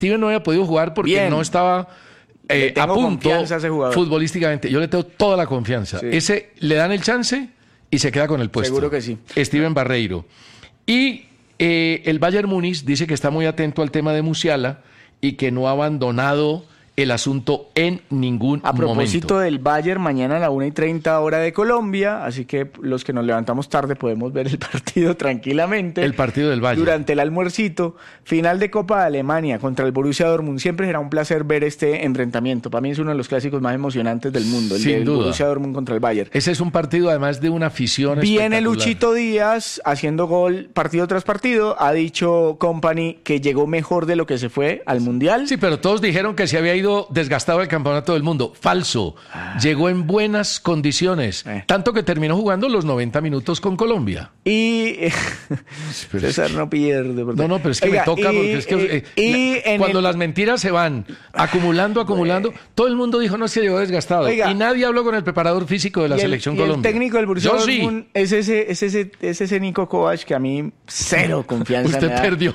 Steven no había podido jugar porque Bien. no estaba a punto confianza a ese jugador. futbolísticamente. Yo le tengo toda la confianza. Sí. Ese le dan el chance y se queda con el puesto. Seguro que sí. Steven Barreiro. Y el Bayern Múnich dice que está muy atento al tema de Musiala y que no ha abandonado el asunto en ningún A propósito momento. del Bayern, mañana a la 1:30 hora de Colombia, así que los que nos levantamos tarde podemos ver el partido tranquilamente. El partido del Bayern. Durante el almuercito, final de Copa de Alemania contra el Borussia Dortmund. Siempre será un placer ver este enfrentamiento. Para mí es uno de los clásicos más emocionantes del mundo, el Sin del duda. Borussia Dortmund contra el Bayern. Ese es un partido además de una afición Viene espectacular. Luchito Díaz haciendo gol partido tras partido. Ha dicho Company que llegó mejor de lo que se fue al Mundial. Sí, pero todos dijeron que se había ido desgastado el campeonato del mundo. Falso. Llegó en buenas condiciones. Tanto que terminó jugando los 90 minutos con Colombia. Y Pero César no pierde. ¿verdad? No, pero es que Oiga, me toca porque es que cuando las mentiras se van acumulando, todo el mundo dijo no se llegó desgastado. Oiga. Y nadie habló con el preparador físico de la selección Colombia. El técnico del Borussia Yo Dortmund sí. es ese Nico Kovac que a mí cero confianza Usted me da. perdió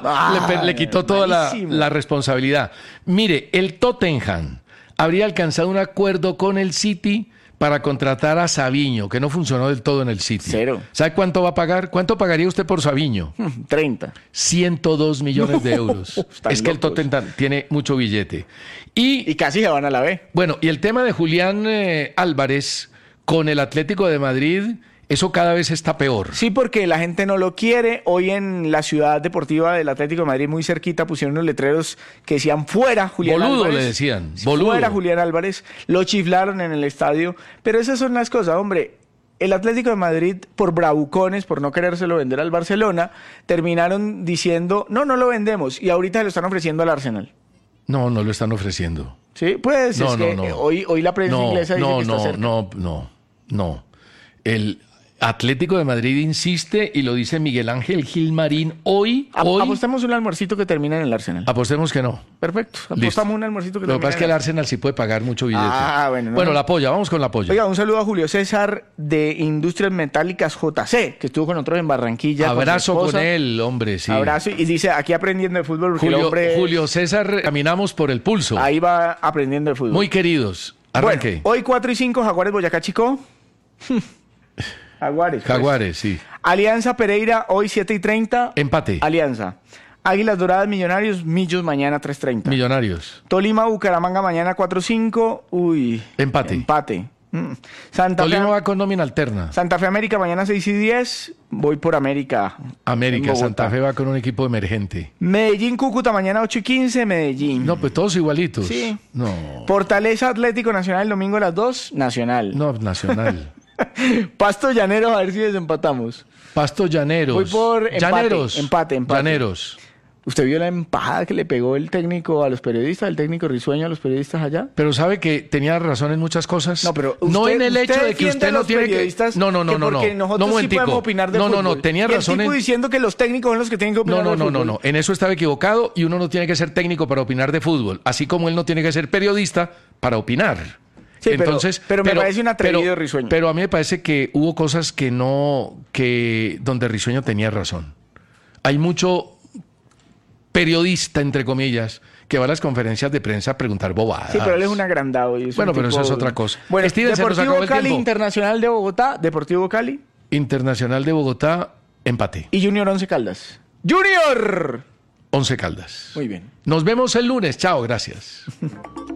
le quitó toda malísimo. la responsabilidad. Mire, el Tottenham habría alcanzado un acuerdo con el City para contratar a Savinho, que no funcionó del todo en el City. Cero. ¿Sabe cuánto va a pagar? ¿Cuánto pagaría usted por Savinho? 30. 102 millones de euros. Están Es que el locos. Tottenham tiene mucho billete. Y casi se van a la B. Bueno, y el tema de Julián Álvarez con el Atlético de Madrid, eso cada vez está peor. Sí, porque la gente no lo quiere. Hoy en la ciudad deportiva del Atlético de Madrid, muy cerquita, pusieron unos letreros que decían fuera Julián Boludo Álvarez. le decían, boludo. Fuera Julián Álvarez. Lo chiflaron en el estadio. Pero esas son las cosas, hombre. El Atlético de Madrid, por bravucones, por no querérselo vender al Barcelona, terminaron diciendo, no lo vendemos. Y ahorita lo están ofreciendo al Arsenal. No lo están ofreciendo. Sí, pues No, es que hoy la prensa inglesa dice que está cerca. No. El Atlético de Madrid insiste y lo dice Miguel Ángel Gilmarín hoy. Apostemos un almuercito que termina en el Arsenal. Apostemos que no. Perfecto. Listo. Apostamos un almuercito que Lo que termina pasa es que el Arsenal sí puede pagar mucho billete. Bueno. Bueno, la polla, vamos con la polla. Oiga, un saludo a Julio César de Industrias Metálicas JC, que estuvo con nosotros en Barranquilla. Abrazo su con esposa. él, hombre, sí. Abrazo. Y dice, aquí aprendiendo de fútbol, porque el hombre Julio César, caminamos por el pulso. ahí va aprendiendo de fútbol. Muy queridos. Arranque. Bueno, hoy 4:05, Jaguares Boyacá Chico. Jaguares. pues. Jaguares, sí. Alianza Pereira, hoy 7:30. Empate. Alianza. Águilas Doradas Millonarios, Millos mañana 3:30. Millonarios. Tolima Bucaramanga mañana 4:05. Uy. Empate. Santa Tolima Fe, va con nómina alterna. Santa Fe América mañana 6:10. Voy por América. en América, Bogotá. Santa Fe va con un equipo emergente. Medellín Cúcuta mañana 8:15. Medellín. No, pues todos igualitos. Sí. No, Fortaleza Atlético Nacional el domingo a las 2. Nacional. no, Nacional. Pasto Llaneros, a ver si desempatamos. Pasto Llaneros. Voy por empate, Llaneros. empate. Llaneros. ¿Usted vio la empajada que le pegó el técnico a los periodistas, el técnico risueño a los periodistas allá? Pero sabe que tenía razón en muchas cosas. No, pero no usted- en el hecho usted de que defiende usted a no los tiene que. periodistas No. que porque nosotros sí momentico. podemos opinar de No, fútbol. tenía Y el razón tipo en. diciendo que los técnicos son los que tienen que opinar de fútbol. No. En eso estaba equivocado y uno no tiene que ser técnico para opinar de fútbol. Así como él no tiene que ser periodista para opinar. Sí, Entonces, pero me parece un atrevido Risueño. Pero a mí me parece que hubo cosas donde Risueño tenía razón. Hay mucho periodista, entre comillas, que va a las conferencias de prensa a preguntar bobadas. Sí, pero él es un agrandado. Y es Bueno, un pero tipo- eso es otra cosa. Bueno, Steven, se nos acabó Deportivo el Cali, tiempo. Internacional de Bogotá, Deportivo Cali Internacional de Bogotá, empate. y Junior 11 Caldas. ¡Junior! 11 Caldas. Muy bien. Nos vemos el lunes. Chao, gracias.